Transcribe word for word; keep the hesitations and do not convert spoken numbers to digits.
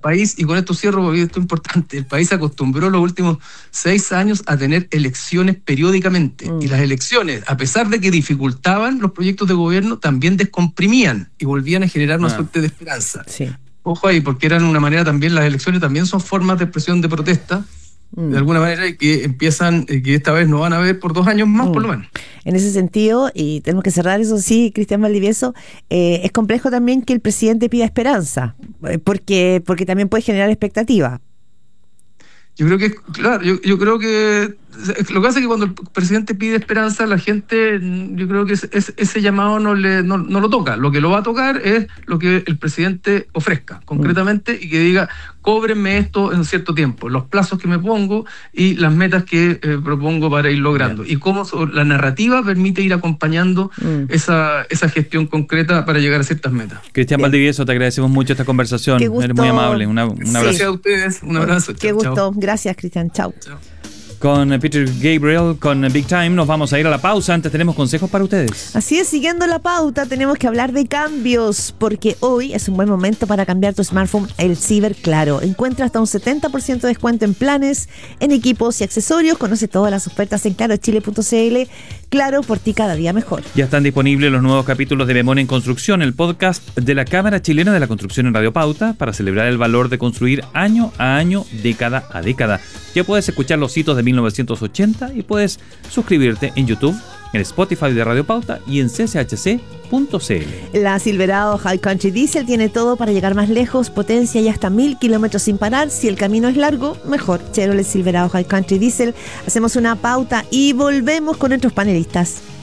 país, y con esto cierro porque esto es importante, el país se acostumbró los últimos seis años a tener elecciones periódicamente. Mm. Y las elecciones, a pesar de que dificultaban los proyectos de gobierno, también descomprimían y volvían a generar una ah. suerte de esperanza. Sí. Ojo ahí, porque eran una manera también, las elecciones también son formas de expresión de protesta, mm. de alguna manera, que empiezan, que esta vez no van a ver por dos años más, mm. por lo menos. En ese sentido, y tenemos que cerrar eso sí, Cristian Valdivieso, eh, es complejo también que el presidente pida esperanza, porque, porque también puede generar expectativa. Yo creo que, claro, yo, yo creo que lo que hace es que cuando el presidente pide esperanza, la gente, yo creo que es, es, ese llamado no, le, no, no lo toca. Lo que lo va a tocar es lo que el presidente ofrezca, concretamente, mm. y que diga, cóbrenme esto en cierto tiempo, los plazos que me pongo y las metas que eh, propongo para ir logrando. Bien. Y cómo la narrativa permite ir acompañando mm. esa, esa gestión concreta para llegar a ciertas metas. Cristian Valdivieso, te agradecemos mucho esta conversación. Eres muy amable. Una, un abrazo. Gracias a ustedes. Un abrazo. Qué chau, gusto. Chau. Gracias, Cristian. Chao. Chao. Con Peter Gabriel, con Big Time, nos vamos a ir a la pausa. Antes tenemos consejos para ustedes. Así es, siguiendo la pauta, tenemos que hablar de cambios, porque hoy es un buen momento para cambiar tu smartphone el Ciber Claro. Encuentra hasta un setenta por ciento de descuento en planes, en equipos y accesorios. Conoce todas las ofertas en claro chile punto c l. Claro, por ti cada día mejor. Ya están disponibles los nuevos capítulos de Memoria en Construcción, el podcast de la Cámara Chilena de la Construcción en Radio Pauta, para celebrar el valor de construir año a año, década a década. Ya puedes escuchar los hitos de mil novecientos ochenta y puedes suscribirte en YouTube, en Spotify de Radio Pauta y en c c h c punto c l. La Silverado High Country Diesel tiene todo para llegar más lejos, potencia y hasta mil kilómetros sin parar. Si el camino es largo, mejor. Chevrolet Silverado High Country Diesel. Hacemos una pauta y volvemos con nuestros panelistas.